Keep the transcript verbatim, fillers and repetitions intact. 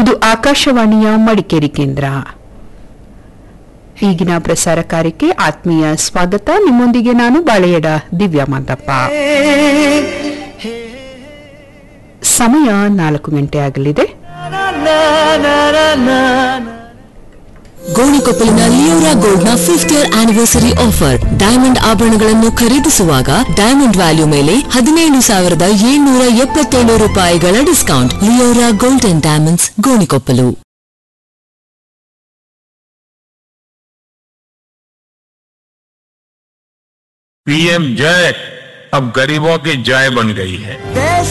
ಇದು ಆಕಾಶವಾಣಿಯ ಮಡಿಕೇರಿ ಕೇಂದ್ರ. ಈಗಿನ ಪ್ರಸಾರ ಕಾರ್ಯಕ್ಕೆ ಆತ್ಮೀಯ ಸ್ವಾಗತ. ನಿಮ್ಮೊಂದಿಗೆ ನಾನು ಬಾಳೆಯಡ ದಿವ್ಯಾ ಮಾಂತಪ್ಪ. ಸಮಯ ನಾಲ್ಕು ಗಂಟೆ ಆಗಲಿದೆ. ಗೋಣಿಕೊಪ್ಪಲಿನ ಲಿಯೋರಾ ಗೋಲ್ಡ್ ನ fifth year anniversary offer. Diamond ಆಭರಣಗಳನ್ನು ಖರೀದಿಸುವಾಗ ಡೈಮಂಡ್ ವ್ಯಾಲ್ಯೂ ಮೇಲೆ ಹದಿನೇಳು ಸಾವಿರದ ಏಳ್ನೂರ ಎಪ್ಪತ್ತೇಳು ರೂಪಾಯಿಗಳ discount. Leora gold and diamonds, Gonikoppal. PM जय अब गरीबों की जय बन गई है.